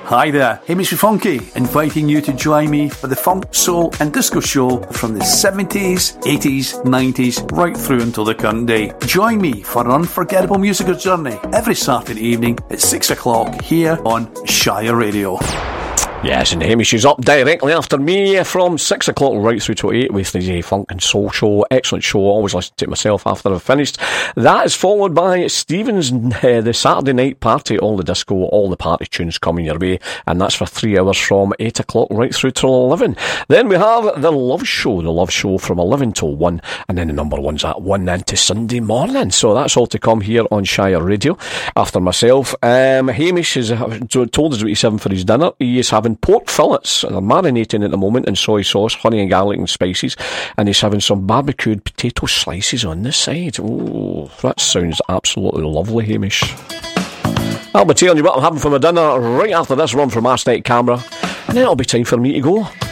Hi there, Hamish Funky, inviting you to join me for the funk, soul and disco show from the 70s, 80s, 90s, right through until the current day. Join me for an unforgettable musical journey every Saturday evening at 6 o'clock here on Shire Radio. Yes, and Hamish is up directly after me from 6 o'clock right through to 8 with the funk and soul show. Excellent show. Always listen to it myself after I've finished. That is followed by Stephen's the Saturday night party, all the disco, all the party tunes coming your way, and that's for 3 hours from 8 o'clock right through to 11. Then we have the Love Show from 11 till 1, and then the number one's at 1 into Sunday morning. So that's all to come here on Shire Radio. After myself, Hamish has told us what he's having for his dinner. He is having pork fillets. They're marinating at the moment in soy sauce, honey and garlic and spices, and he's having some barbecued potato slices on the side. Oh, that sounds absolutely lovely, Hamish. I'll be telling you what I'm having for my dinner right after this run from Last Night Camera, and then it'll be time for me to go.